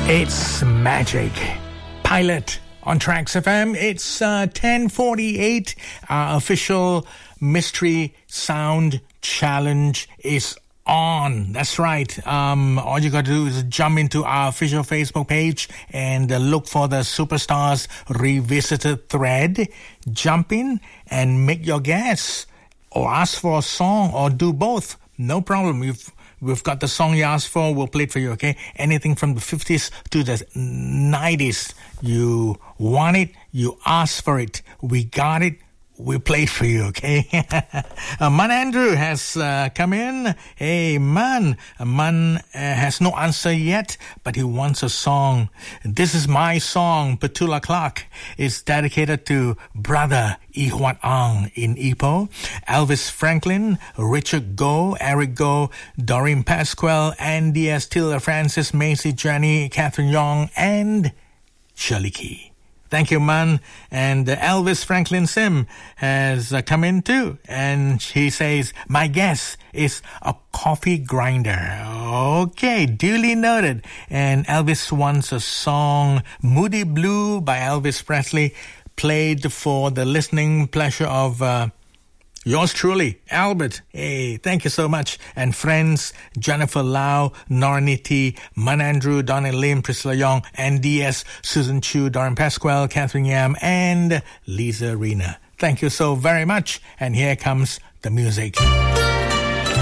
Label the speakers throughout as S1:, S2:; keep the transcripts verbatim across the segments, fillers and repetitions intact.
S1: It's magic. Pilot on Tracks F M. It's uh, ten forty-eight. Our official Mystery Sound Challenge is on. That's right. Um, all you got to do is jump into our official Facebook page and uh, look for the Superstars Revisited thread. Jump in and make your guess, or ask for a song, or do both. No problem. We've We've got the song you asked for. We'll play it for you, okay? Anything from the fifties to the nineties. You want it, you ask for it. We got it, we play it for you, okay? uh, Man Andrew has uh, come in. Hey, Man. Uh, Man uh, has no answer yet, but he wants a song. This is my song, Petula Clark. It's dedicated to brother Ihuat Ang in Ipoh, Elvis Franklin, Richard Go, Eric Go, Doreen Pasquale, Andy Estilla, Francis, Macy, Jenny, Catherine Young, and Shirley Key. Thank you, Man. And uh, Elvis Franklin Sim has uh, come in too. And he says, my guess is a coffee grinder. Okay, duly noted. And Elvis wants a song, Moody Blue by Elvis Presley, played for the listening pleasure of uh, yours truly, Albert. Hey, thank you so much. And friends, Jennifer Lau, Noraniti, Man Andrew, Donna Lim, Priscilla Young, N D S, Susan Chu, Doreen Pasquale, Catherine Yam, and Lisa Rena. Thank you so very much. And here comes the music.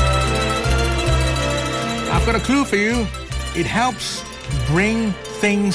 S1: I've got a clue for you. It helps bring things